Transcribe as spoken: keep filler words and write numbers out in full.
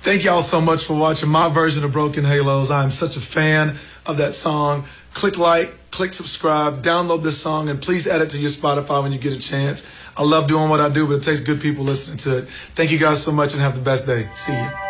Thank y'all so much for watching my version of Broken Halos. I'm such a fan of that song. Click like, click subscribe, download this song, and please add it to your Spotify when you get a chance. I love doing what I do, but it takes good people listening to it. Thank you guys so much and have the best day. See you.